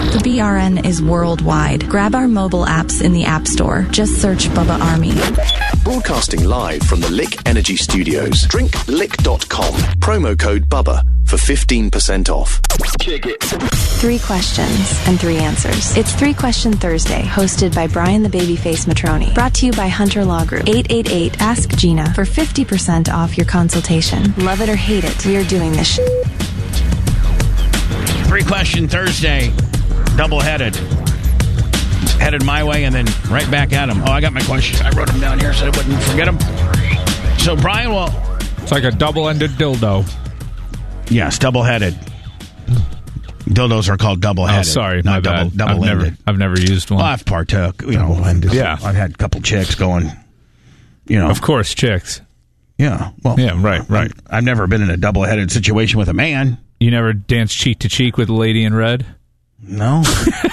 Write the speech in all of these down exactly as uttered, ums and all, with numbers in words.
The B R N is worldwide. Grab our mobile apps in the App Store. Just search Bubba Army. Broadcasting live from the Lick Energy Studios. Drink lick dot com. Promo code BUBBA for fifteen percent off. Kick it. Three questions and three answers. It's Three Question Thursday, hosted by Brian the Babyface Matroni. Brought to you by Hunter Law Group. eight eight eight ask Gina for fifty percent off your consultation. Love it or hate it, we are doing this sh- Three Question Thursday, double-headed. Headed my way and then right back at him. Oh, I got my questions. I wrote them down here so I wouldn't forget them. So, Brian, well... It's like a double-ended dildo. Yes, double-headed. Dildos are called double-headed. Oh, sorry, not my double, bad. double-ended. I've never, I've never used one. Well, I've partook. You know, yeah. I've had a couple chicks going, you know. Of course, chicks. Yeah. Well, yeah, right, right. I've never been in a double-headed situation with a man. You never danced cheek to cheek with a lady in red? No.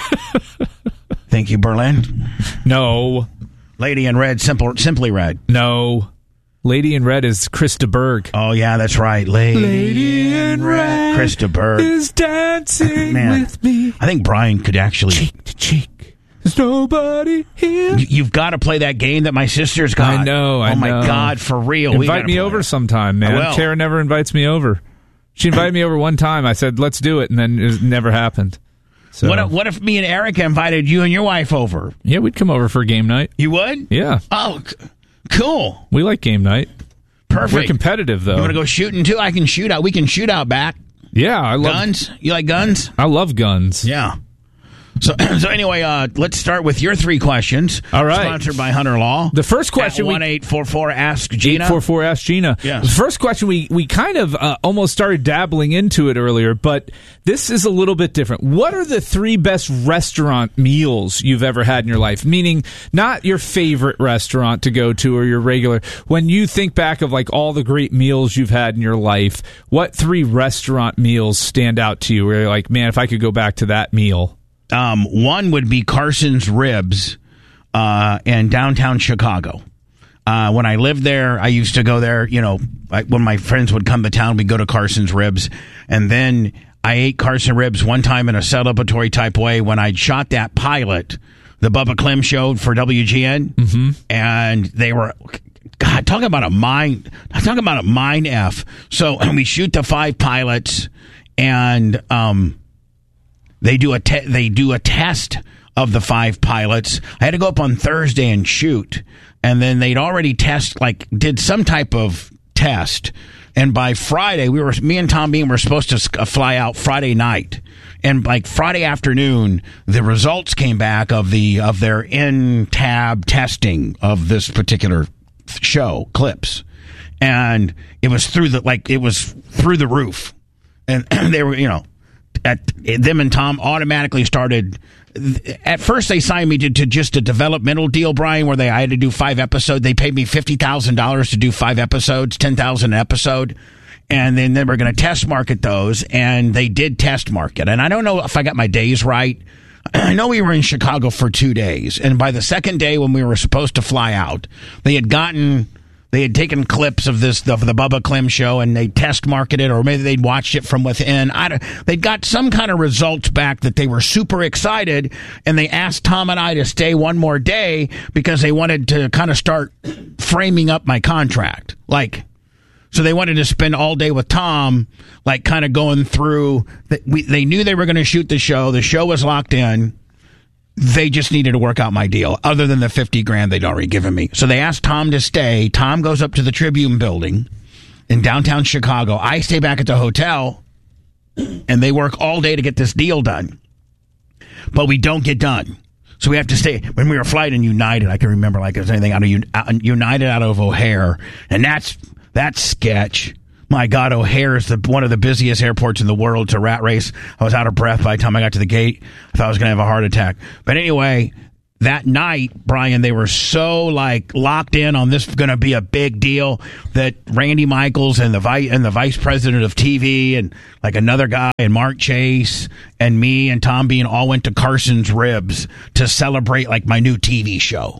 Thank you, Berlin. No. Lady in red, simple, simply red. No. Lady in red is Krista Berg. Oh, yeah, that's right. Lady, Lady in red Krista Berg is dancing Man, with me. I think Brian could actually... Cheek to cheek. There's nobody here. You've got to play that game that my sister's got. I know, I Oh, my know. God, for real. Invite me over it. sometime, man. I will. Tara never invites me over. She invited me over one time. I said, let's do it, and then it never happened. So, What if, what if me and Erica invited you and your wife over? Yeah, we'd come over for game night. You would? Yeah. Oh, c- cool. We like game night. Perfect. We're competitive, though. You want to go shooting, too? I can shoot out. We can shoot out back. Yeah, I love Guns? You like guns? I love guns. Yeah. So, so anyway, uh, let's start with your three questions. All right. Sponsored by Hunter Law. The first question we one eight four four ask Gina. eight four four ask Gina. Yes. The first question, we, we kind of uh, almost started dabbling into it earlier, but this is a little bit different. What are the three best restaurant meals you've ever had in your life? Meaning not your favorite restaurant to go to or your regular. When you think back of like all the great meals you've had in your life, what three restaurant meals stand out to you where you're like, man, if I could go back to that meal? Um, one would be Carson's Ribs uh, in downtown Chicago. Uh, when I lived there, I used to go there, you know, I, when my friends would come to town, we'd go to Carson's Ribs. And then I ate Carson Ribs one time in a celebratory type way when I'd shot that pilot, the Bubba Clem show for W G N. Mm-hmm. And they were... God, talk about a mind, talk about a mind F. So we shoot the five pilots and, um, They do a te- they do a test of the five pilots. I had to go up on Thursday and shoot, and then they'd already test like did some type of test. And by Friday, we were me and Tom Bean were supposed to fly out Friday night, and like Friday afternoon, the results came back of the of their in-tab testing of this particular show clips, and it was through the like it was through the roof, and they were you know. At, them and Tom automatically started. At first, they signed me to, to just a developmental deal, Brian, where they I had to do five episodes. They paid me fifty thousand dollars to do five episodes, ten thousand an episode, and then they were going to test market those, and they did test market. And I don't know if I got my days right. I know we were in Chicago for two days, and by the second day when we were supposed to fly out, they had gotten. They had taken clips of this of the Bubba Clem show and they test marketed, or maybe they'd watched it from within. I don't, they'd got some kind of results back that they were super excited, and they asked Tom and I to stay one more day because they wanted to kind of start framing up my contract. Like, so they wanted to spend all day with Tom, like kind of going through. The, we, they knew they were going to shoot the show. The show was locked in. They just needed to work out my deal, other than the fifty grand they'd already given me. So they asked Tom to stay. Tom goes up to the Tribune building in downtown Chicago. I stay back at the hotel, and they work all day to get this deal done. But we don't get done. So we have to stay. When we were flying in United, I can remember like it was anything out of United out of O'Hare, and that's that's sketch. My God, O'Hare is the, one of the busiest airports in the world. To rat race. I was out of breath by the time I got to the gate. I thought I was going to have a heart attack. But anyway, that night, Brian, they were so like locked in on this going to be a big deal that Randy Michaels and the vice and the vice president of T V and like another guy and Mark Chase and me and Tom Bean all went to Carson's Ribs to celebrate like my new T V show.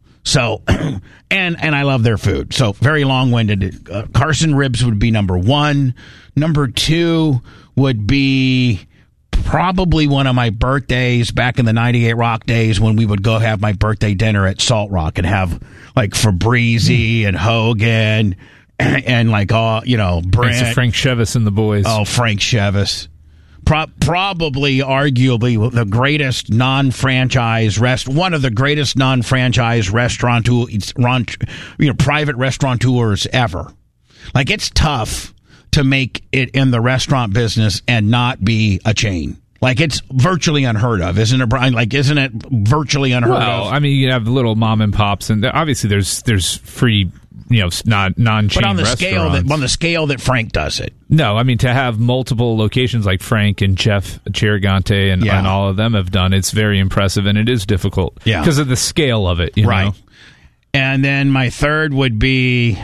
So, and and I love their food. So, very long-winded. Uh, Carson Ribs would be number one. Number two would be probably one of my birthdays back in the ninety-eight Rock days when we would go have my birthday dinner at Salt Rock and have like Fabrizi and Hogan and, and like all, you know, Brent. Thanks to Frank Chevis and the boys. Oh, Frank Chevis. Pro- probably, arguably, the greatest non-franchise rest, one of the greatest non-franchise restaurant, you know, private restaurateurs ever. Like, it's tough to make it in the restaurant business and not be a chain. Like, it's virtually unheard of, isn't it, Brian? Like, isn't it virtually unheard well, of? Well, I mean, you have little mom and pops, and obviously there's there's free, you know, non non-chain but on the restaurants. scale that on the scale that Frank does it. No, I mean, to have multiple locations like Frank and Jeff Chirigante and, yeah. and all of them have done, it's very impressive, and it is difficult yeah. because of the scale of it. You right. know? And then my third would be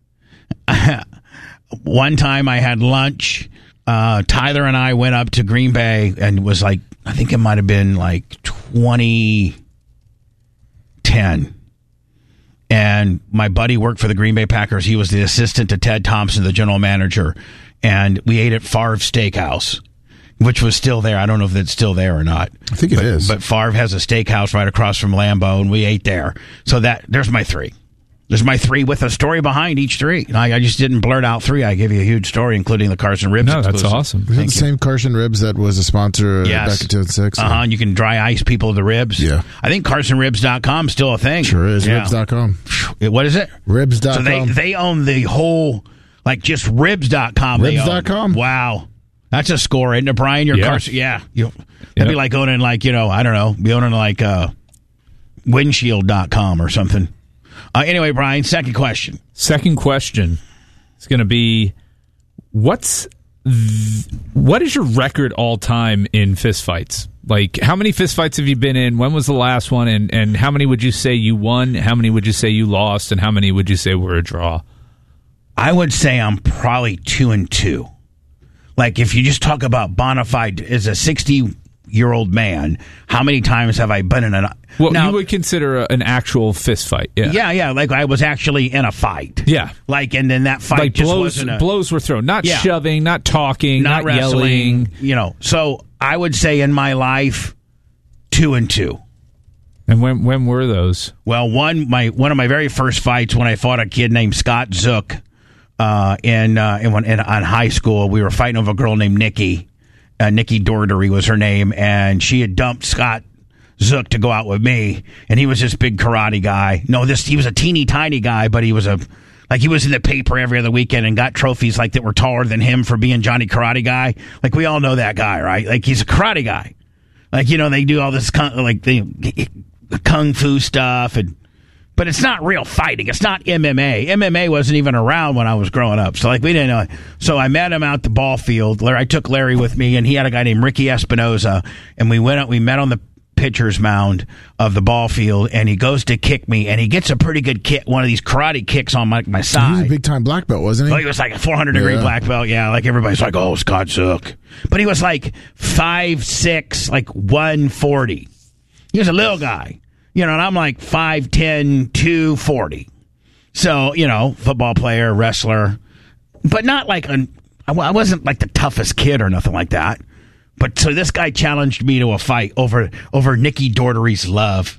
one time I had lunch. Uh, Tyler and I went up to Green Bay, and it was like, I think it might have been like twenty ten. And my buddy worked for the Green Bay Packers. He was the assistant to Ted Thompson, the general manager. And we ate at Favre Steakhouse, which was still there. I don't know if it's still there or not. I think it but, is. But Favre has a steakhouse right across from Lambeau, and we ate there. So that there's my three. There's my three with a story behind each three. I, I just didn't blurt out three. I give you a huge story, including the Carson Ribs No, exclusive. that's awesome. Was it the same Carson Ribs that was a sponsor yes. back in two thousand six? Uh-huh. And you can dry ice people the ribs. Yeah. I think Carson Ribs dot com is still a thing. Sure is. Yeah. Ribs dot com. What is it? Ribs dot com. So they, they own the whole, like just Ribs dot com. Ribs dot com? Wow. That's a score, isn't it, Brian? Your yeah. Carson, yeah. You, that'd yep. be like owning, like, you know, I don't know, be owning like uh, windshield dot com or something. Uh, anyway, Brian, second question. Second question is going to be, what's th- what is your record all time in fistfights? Like, how many fistfights have you been in? When was the last one? And, and how many would you say you won? How many would you say you lost? And how many would you say were a draw? I would say I'm probably two and two. Like, if you just talk about bona fide as a sixty-year-old man, how many times have I been in an... Well, now, you would consider a, an actual fist fight, yeah. Yeah, yeah, like I was actually in a fight. Yeah. Like, and then that fight like just blows, wasn't a... blows were thrown. Not Yeah. shoving, not talking, not, not, wrestling, yelling. you know. So I would say in my life, two and two. And when when were those? Well, one my one of my very first fights when I fought a kid named Scott Zook uh, in, uh, in, in on high school. We were fighting over a girl named Nikki. Uh, Nikki Dordery was her name, and she had dumped Scott Zook to go out with me, and he was this big karate guy. No, this he was a teeny tiny guy, but he was a like he was in the paper every other weekend and got trophies like that were taller than him for being Johnny Karate Guy. Like, we all know that guy, right? Like, he's a karate guy. Like, you know, they do all this like the kung fu stuff, and but it's not real fighting. It's not M M A. M M A wasn't even around when I was growing up, so like we didn't know. So I met him out the ball field. I took Larry with me, and he had a guy named Ricky Espinoza, and we went out. We met on the pitcher's mound of the ball field, and he goes to kick me, and he gets a pretty good kick, one of these karate kicks on my, my side. He was a big-time black belt, wasn't he? Well, he was like a four hundred degree Yeah. black belt, yeah. Like, everybody's like, oh, Scott Zook. But he was like five six, like one forty. He was a little guy. You know, and I'm like five ten, two forty. So, you know, football player, wrestler, but not like, an, I wasn't like the toughest kid or nothing like that. But so this guy challenged me to a fight over over Nikki Dordery's love.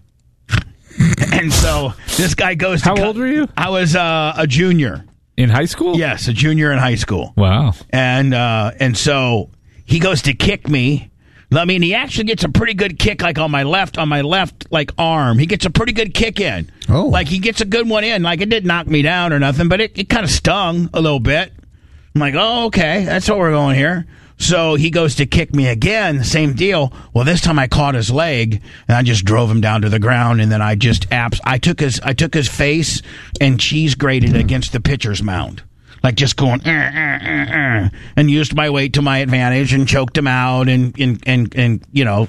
And so this guy goes to... How co- old were you? I was uh, a junior. In high school? Yes, a junior in high school. Wow. And uh, and so he goes to kick me. I mean, he actually gets a pretty good kick, like on my left, on my left, like arm. He gets a pretty good kick in. Oh. Like, he gets a good one in. Like, it didn't knock me down or nothing, but it, it kind of stung a little bit. I'm like, oh, okay, that's what we're going here. So he goes to kick me again, same deal. Well, this time I caught his leg, and I just drove him down to the ground, and then I just abs- I took his I took his face and cheese grated it against the pitcher's mound. Like, just going, uh, uh, uh, uh, and used my weight to my advantage and choked him out, and, and, and, and you know,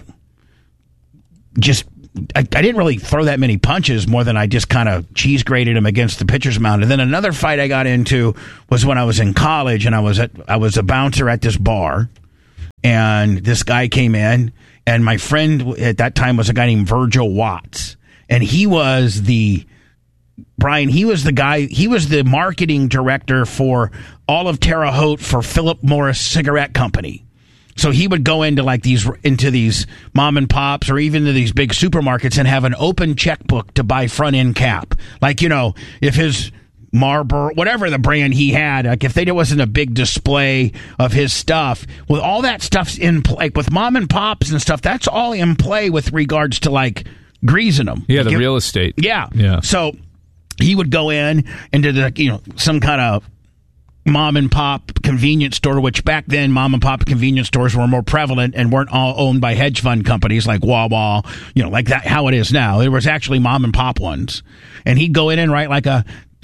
just, I, I didn't really throw that many punches more than I just kind of cheese grated him against the pitcher's mound. And then another fight I got into was when I was in college, and I was at, I was a bouncer at this bar, and this guy came in, and my friend at that time was a guy named Virgil Watts, and he was the, Brian, he was the guy, he was the marketing director for all of Terre Haute for Philip Morris Cigarette Company. So he would go into like these into these mom and pops or even to these big supermarkets and have an open checkbook to buy front end cap. Like, you know, if his Marlboro, whatever the brand he had, like if there wasn't a big display of his stuff, well, all that stuff's in play. Like with mom and pops and stuff, that's all in play with regards to like greasing them. Yeah, the like, real estate. Yeah. Yeah. So he would go in into the, you know, some kind of mom and pop convenience store, which back then mom and pop convenience stores were more prevalent and weren't all owned by hedge fund companies like Wawa, you know, like that, how it is now. There was actually mom and pop ones. And he'd go in and write like a,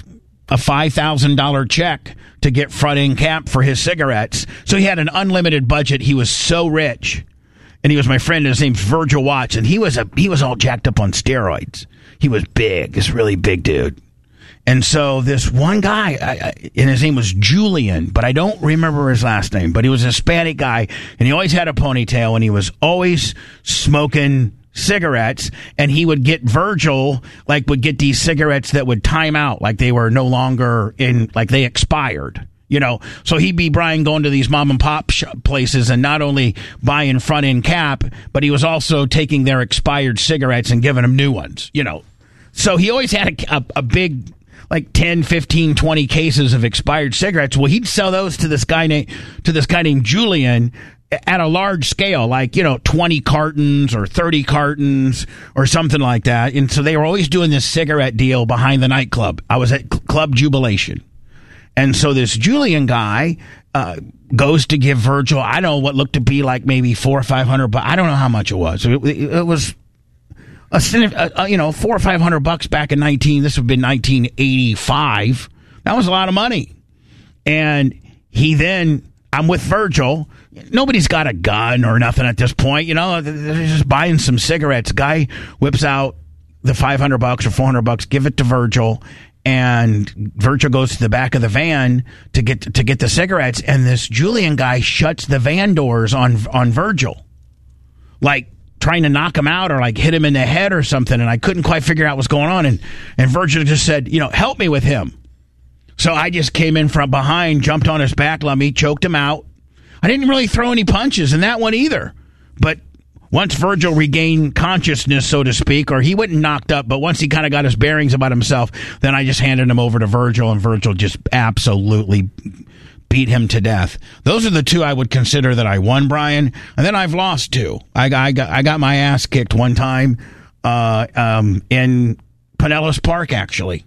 a five thousand dollars check to get front end cap for his cigarettes. So he had an unlimited budget. He was so rich. And he was my friend. His name's Virgil Watts. And he was a, he was all jacked up on steroids. He was big, this really big dude. And so this one guy, I, I, and his name was Julian, but I don't remember his last name, but he was a Hispanic guy, and he always had a ponytail, and he was always smoking cigarettes, and he would get Virgil, like, would get these cigarettes that would time out, like they were no longer in, like they expired. You know, so he'd be, Brian, going to these mom and pop sh- places and not only buying front end cap, but he was also taking their expired cigarettes and giving them new ones, you know. So he always had a, a, a big, like ten, fifteen, twenty cases of expired cigarettes. Well, he'd sell those to this guy named to this guy named Julian at a large scale, like, you know, twenty cartons or thirty cartons or something like that. And so they were always doing this cigarette deal behind the nightclub. I was at Club Jubilation. And so this Julian guy uh, goes to give Virgil, I don't know what looked to be like maybe four or five hundred, but I don't know how much it was. It, it, it was a, a you know four or five hundred bucks back in nineteen. This would have been nineteen eighty-five. That was a lot of money. And he then, I'm with Virgil. Nobody's got a gun or nothing at this point. You know, they're just buying some cigarettes. Guy whips out the five hundred bucks or four hundred bucks, give it to Virgil. And Virgil goes to the back of the van to get to get the cigarettes, and this Julian guy shuts the van doors on on Virgil, like trying to knock him out or like hit him in the head or something. And I couldn't quite figure out what's going on. And and Virgil just said, you know, help me with him. So I just came in from behind, jumped on his back, let me choked him out. I didn't really throw any punches in that one either, but once Virgil regained consciousness, so to speak, or he wasn't knocked up, but once he kind of got his bearings about himself, then I just handed him over to Virgil, and Virgil just absolutely beat him to death. Those are the two I would consider that I won, Brian. And then I've lost two. I, I, got, I got my ass kicked one time uh, um, in Pinellas Park, actually.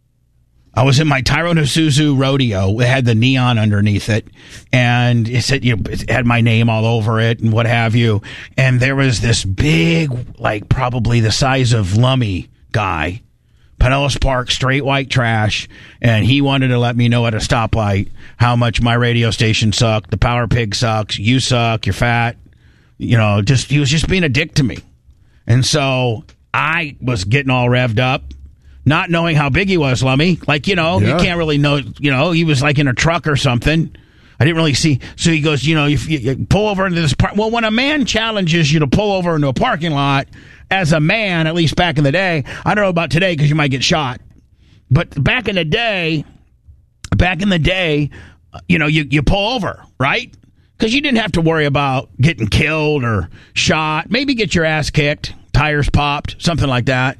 I was in my Tyrone Isuzu rodeo. It had the neon underneath it, and it said, you know, it had my name all over it and what have you. And there was this big, like probably the size of Lummy guy, Pinellas Park, straight white trash, and he wanted to let me know at a stoplight how much my radio station sucked, the Power Pig sucks, you suck, you're fat. You know, just he was just being a dick to me. And so I was getting all revved up, not knowing how big he was, Lummy. Like, you know, yeah. You can't really know, you know, he was like in a truck or something. I didn't really see. So he goes, you know, you, you pull over into this park. Well, when a man challenges you to pull over into a parking lot, as a man, at least back in the day, I don't know about today because you might get shot. But back in the day, back in the day, you know, you, you pull over, right? Because you didn't have to worry about getting killed or shot. Maybe get your ass kicked, tires popped, something like that.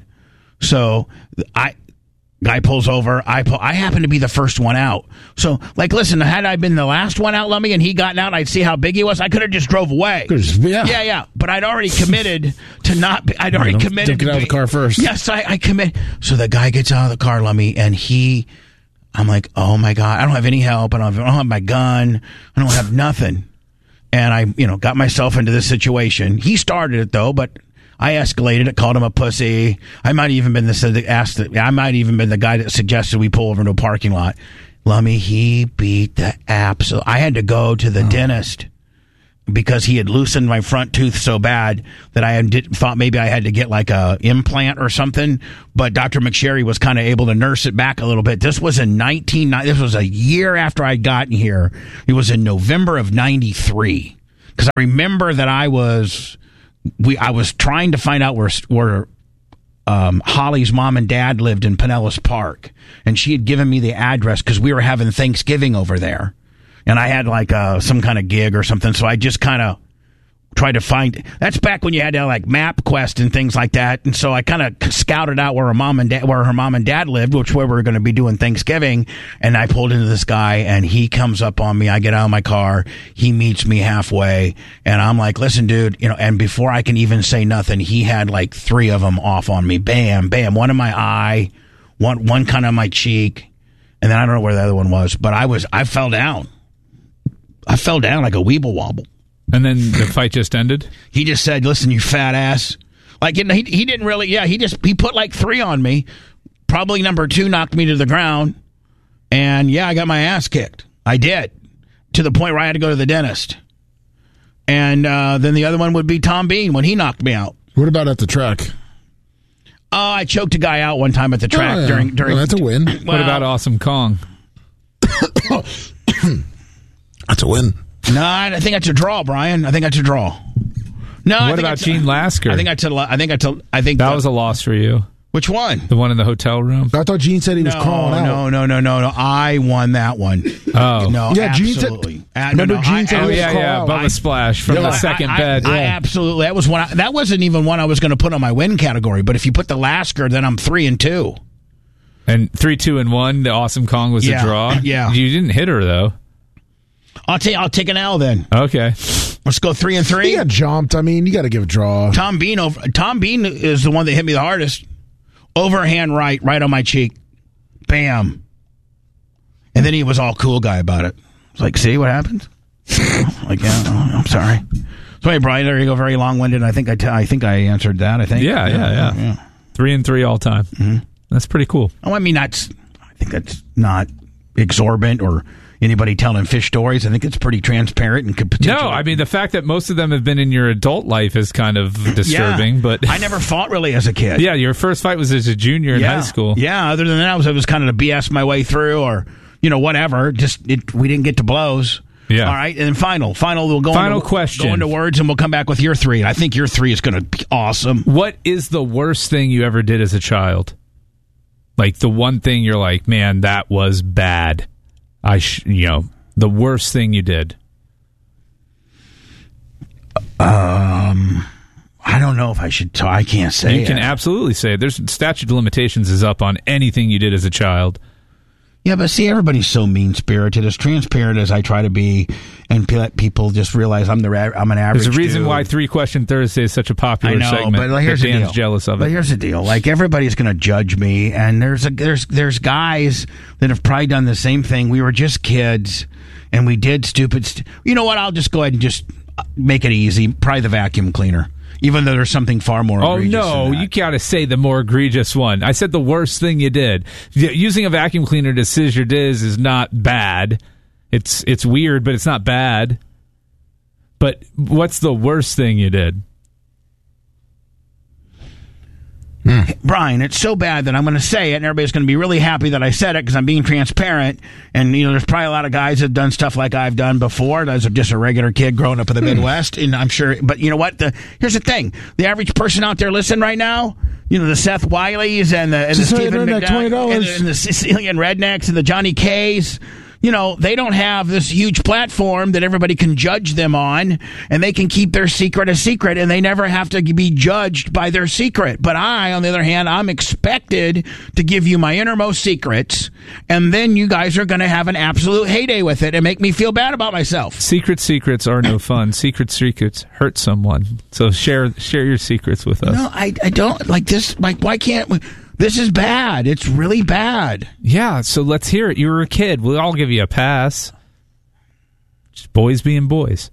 So I, guy pulls over. I pull, I happen to be the first one out. So, like, listen, had I been the last one out, Lummy, and he gotten out, I'd see how big he was. I could have just drove away. Yeah, yeah, yeah. But I'd already committed to not. Be, I'd already you know, committed. Get to out be, of the car first. Yes, I, I commit. So the guy gets out of the car, Lummy, and he. I'm like, oh my God, I don't have any help. I don't have, I don't have my gun. I don't have nothing. And I, you know, got myself into this situation. He started it though, but. I escalated it, called him a pussy. I might even been the asked. I might even been the guy that suggested we pull over into a parking lot. Lummy, he beat the absolute. I had to go to the oh. dentist because he had loosened my front tooth so bad that I did, thought maybe I had to get like a implant or something. But Doctor McSherry was kind of able to nurse it back a little bit. This was in nineteen. This was a year after I'd gotten here. It was in November of ninety-three because I remember that I was. We I was trying to find out where where um, Holly's mom and dad lived in Pinellas Park, and she had given me the address because we were having Thanksgiving over there, and I had like uh, some kind of gig or something, so I just kind of tried to find. That's back when you had to like MapQuest and things like that, and so I kind of scouted out where her mom and dad, where her mom and dad lived, which where we were going to be doing Thanksgiving. And I pulled into this guy, and he comes up on me. I get out of my car. He meets me halfway, and I'm like, "Listen, dude, you know." And before I can even say nothing, he had like three of them off on me. Bam, bam. One in my eye, one one kind of my cheek, and then I don't know where the other one was. But I was, I fell down. I fell down like a weeble wobble. And then the fight just ended? He just said, listen, you fat ass. Like, you know, he, he didn't really, yeah, he just, he put like three on me. Probably number two knocked me to the ground. And yeah, I got my ass kicked. I did. To the point where I had to go to the dentist. And uh, then the other one would be Tom Bean when he knocked me out. What about at the track? Oh, I choked a guy out one time at the track oh, yeah. during, during. Well, that's a win. Well, what about Awesome Kong? That's a win. No, I think that's a draw, Brian. I think that's a draw. No, I what think about it's- Gene Lasker? I think that's a. I think that's a. I think that the- was a loss for you. Which one? The one in the hotel room? I thought Gene said he was No, calling out. no, no, no, no, no. I won that one. Oh. No, Yeah, Gene said- absolutely. Uh, remember no, no, Gene I- said I- Oh, he was yeah, call yeah. out. Bubba Splash from Yeah, the I- second I, bed. I, I yeah. absolutely. That was one. I, that wasn't even one I was going to put on my win category. But if you put the Lasker, then I'm three and two. And three, two, and one, the Awesome Kong was Yeah, a draw? yeah. You didn't hit her, though. I'll take. I'll take an L then. Okay. Let's go three and He three. got jumped. I mean, you got to give a draw. Tom Bean over. Tom Bean is the one that hit me the hardest. Overhand right, right on my cheek. Bam. And then he was all cool guy about it. It's like, see what happens? Like, yeah, oh, I'm sorry. So, hey, Brian, there you go. Very long-winded. I think I, t- I think I answered that. I think. Yeah, yeah, yeah. yeah. Three and three all time. Mm-hmm. That's pretty cool. Oh, I mean, that's. I think that's not exorbitant or anybody telling fish stories. I think it's pretty transparent and could potentially. No, I mean, the fact that most of them have been in your adult life is kind of disturbing, Yeah. but I never fought really as a kid. yeah, your first fight was as a junior in yeah. high school. Yeah. Other than that, I was I was kind of to B S my way through, or you know, whatever. Just it, we didn't get to blows. Yeah. All right. And then final, final. We'll go Final into, question. Go into words, and we'll come back with your three. I think your three is going to be awesome. What is the worst thing you ever did as a child? Like the one thing you're like, man, that was bad. I, sh-, you know, the worst thing you did. Um, I don't know if I should. T- I can't say. You can it. absolutely say it. There's statute of limitations is up on anything you did as a child. Yeah, but see, everybody's so mean-spirited. As transparent as I try to be, and pe- let people just realize I'm the ra- I'm an average. There's a reason dude. why Three Question Thursday is such a popular I know, segment. but like, here's that the Dan's deal. jealous of But it. here's the deal: like everybody's going to judge me, and there's a, there's there's guys that have probably done the same thing. We were just kids, and we did stupid. St- you know what? I'll just go ahead and just make it easy. Probably the vacuum cleaner, even though there's something far more. Oh, egregious no, than that. you got to say the more egregious one. I said the worst thing you did. Y- Using a vacuum cleaner to sizz your diz is not bad. It's it's weird, but it's not bad. But what's the worst thing you did? Brian, it's so bad that I'm going to say it, and everybody's going to be really happy that I said it because I'm being transparent. And you know, there's probably a lot of guys that have done stuff like I've done before. As a, just a regular kid growing up in the Midwest, and I'm sure. But you know what? The, here's the thing: the average person out there listening right now, you know, the Seth Wileys and the, and the Sicilian Stephen redneck, McDonough twenty and, dollars. the- and the Sicilian rednecks and the Johnny K's. You know, they don't have this huge platform that everybody can judge them on, and they can keep their secret a secret, and they never have to be judged by their secret. But I, on the other hand, I'm expected to give you my innermost secrets, and then you guys are going to have an absolute heyday with it and make me feel bad about myself. Secret secrets are no fun. Secret secrets hurt someone. So share share your secrets with us. No, I, I don't like this. Like, why can't we? This is bad. It's really bad. Yeah, so let's hear it. You were a kid. We'll all give you a pass. Just boys being boys.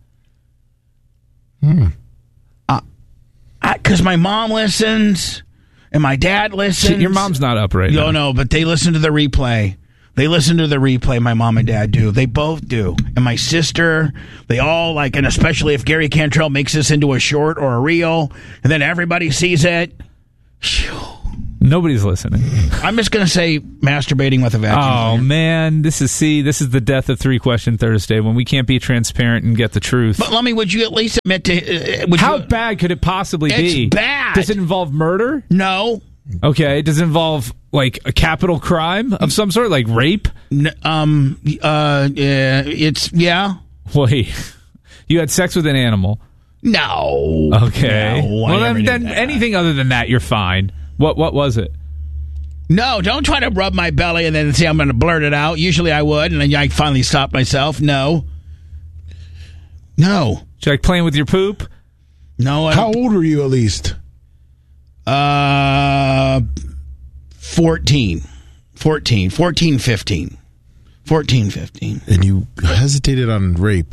Because my mom listens, and my dad listens. Your mom's not up right No, now. no, but they listen to the replay. They listen to the replay, my mom and dad do. They both do. And my sister, they all like, and especially if Gary Cantrell makes this into a short or a reel, and then everybody sees it. Phew. Nobody's listening. I'm just going to say masturbating with a vacuum Oh, cleaner. man. This is, see, this is the death of Three Question Thursday when we can't be transparent and get the truth. But Lummy, would you at least admit to... Uh, would How you, bad could it possibly It's be? bad. Does it involve murder? No. Okay. Does it involve like a capital crime of some sort, like rape? N- um, uh, yeah, it's yeah. Wait, you had sex with an animal? No. Okay. No, I well, never then, did then that. anything other than that, you're fine. What What was it? No, don't try to rub my belly and then say I'm going to blurt it out. Usually I would, and then I finally stopped myself. No. No. Did you like playing with your poop? No. I How old were you at least? Uh, fourteen. fourteen. fourteen, fifteen. fourteen, fifteen. And you hesitated on rape.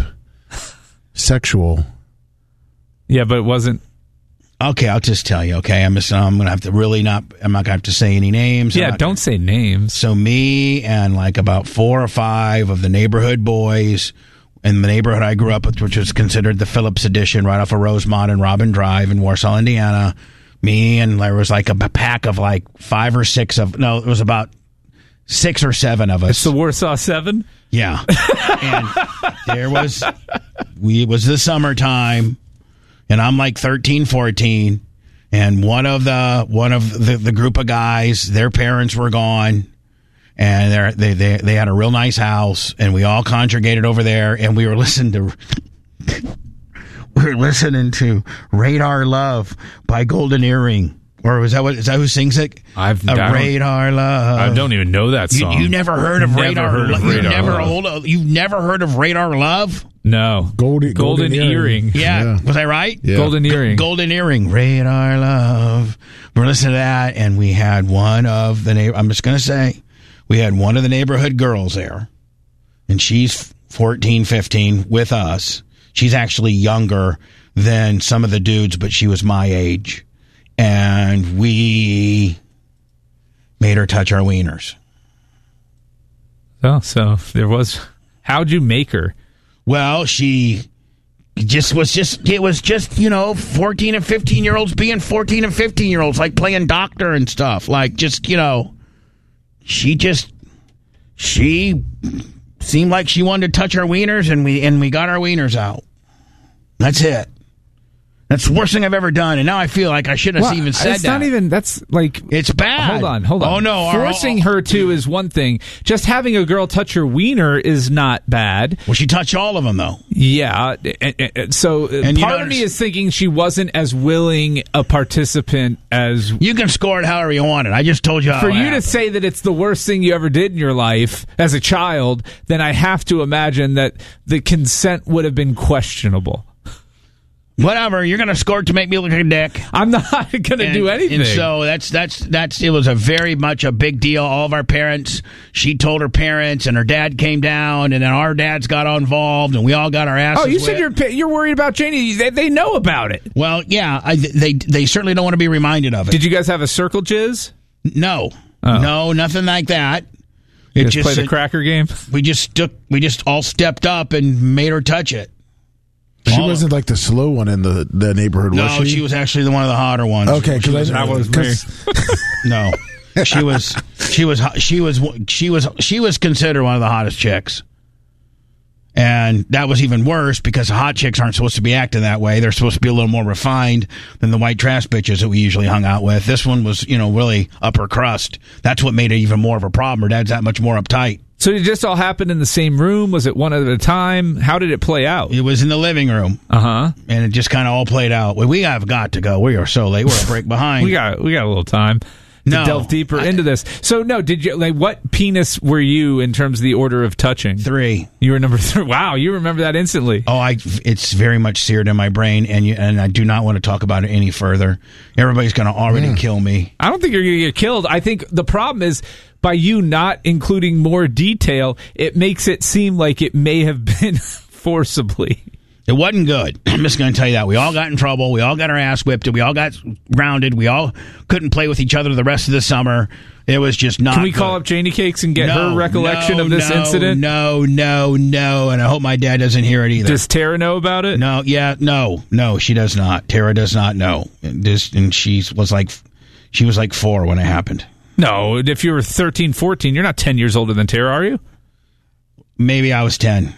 Sexual. Yeah, but it wasn't. Okay, I'll just tell you, okay? I'm just, I'm going to have to really not, I'm not going to have to say any names. I'm Yeah, not don't gonna- say names. So me and like about four or five of the neighborhood boys in the neighborhood I grew up with, which was considered the Phillips edition, right off of Rosemont and Robin Drive in Warsaw, Indiana. Me and there was like a pack of like five or six of, no, it was about six or seven of us. It's the Warsaw Seven? Yeah. And there was, we, it was the summertime, and I'm like thirteen, fourteen, and one of the, one of the, the group of guys, their parents were gone, and they're, they, they, they had a real nice house, and we all congregated over there, and we were listening to, we were listening to Radar Love by Golden Earring. Or was that what, is that who sings it? I've- a I don't- Radar Love. I don't even know that You, song. you never heard of Never Radar heard of Love? You've Radar never Love. hold of, you've never heard of Radar Love? No. Golden- Golden, golden earring. earring. Yeah. Yeah. Was I right? Yeah. Golden earring. Golden Earring. Radar Love. We're listening to that, and we had one of the neighbor. I'm just going to say, we had one of the neighborhood girls there, and she's fourteen, fifteen with us. She's actually younger than some of the dudes, but she was my age. And we made her touch our wieners. Oh, so there was. How'd you make her? Well, she just was just, it was just, you know, fourteen and fifteen year olds being fourteen and fifteen year olds, like playing doctor and stuff. Like, just, you know, she just, she seemed like she wanted to touch our wieners, and we, and we got our wieners out. That's it. That's the worst thing I've ever done, and now I feel like I shouldn't have Well, even said it's that. not even. That's like. It's bad. Hold on, hold on. Oh, no. our- Forcing her to is one thing. Just having a girl touch your wiener is not bad. Well, she touched all of them, though. Yeah. and- and- So uh, And you part know, of me is thinking she wasn't as willing a participant as. You can score it however you want it. I just told you how For it you to happened. say that it's the worst thing you ever did in your life as a child, then I have to imagine that the consent would have been questionable. Whatever, you're going to score it to make me look like a dick. I'm not going to And- do anything. And so that's that's that's it was a very much a big deal. All of our parents, she told her parents, and her dad came down, and then our dads got involved, and we all got our asses. oh, you said whipped. you're you're worried about Janie. They, they know about it. Well, yeah, I, they they certainly don't want to be reminded of it. Did you guys have a circle jizz? No, Oh. no, nothing like that. It Just, play the cracker game. we just took we just all stepped up and made her touch it. She All- wasn't like the slow one in the, the neighborhood, No, was she? she was actually the one of the hotter ones. Okay, She because was- I was cause- No, she was she was she was she was she was considered one of the hottest chicks, and that was even worse because hot chicks aren't supposed to be acting that way. They're supposed to be a little more refined than the white trash bitches that we usually hung out with. This one was, you know, really upper crust. That's what made it even more of a problem. Her dad's that much more uptight. So did it just all happen in the same room? Was it one at a time? How did it play out? It was in the living room, Uh huh. and it just kind of all played out. We, we have got to go. We are so late. We're a break behind. We got we got a little time to No. delve deeper into this. So no, did you like what penis were you in terms of the order of touching? Three. You were number three. Wow, you remember that instantly. Oh, I it's very much seared in my brain, and you, and I do not want to talk about it any further. Everybody's going to already kill me. I don't think you're going to get killed. I think the problem is by you not including more detail, it makes it seem like it may have been forcibly. It wasn't good. I'm just going to tell you that. We all got in trouble. We all got our ass whipped. We all got grounded. We all couldn't play with each other the rest of the summer. It was just not Can we good. call up Janie Cakes and get No, her recollection no, of this no, incident? No, no, no. And I hope my dad doesn't hear it either. Does Tara know about it? no, yeah, no, no, she does not. Tara does not know. And, this, and she was like, she was like four when it happened. No, if you were thirteen, fourteen, you're not ten years older than Tara, are you? Maybe I was ten.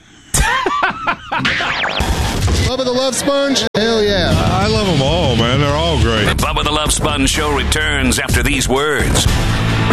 Bubba the Love Sponge? Hell yeah. I love them all, man. They're all great. The Bubba the Love Sponge Show returns after these words.